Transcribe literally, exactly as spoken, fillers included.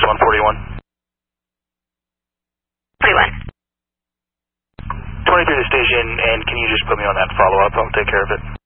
one forty-one. forty-one. twenty-three to station, and can you just put me on that follow-up? I'll take care of it.